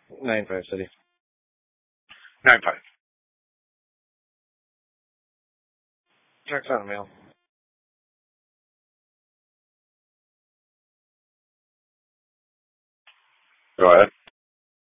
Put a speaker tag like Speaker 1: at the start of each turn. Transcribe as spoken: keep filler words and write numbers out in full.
Speaker 1: Nine five, City.
Speaker 2: Nine five.
Speaker 1: Check's on the mail.
Speaker 2: Go ahead.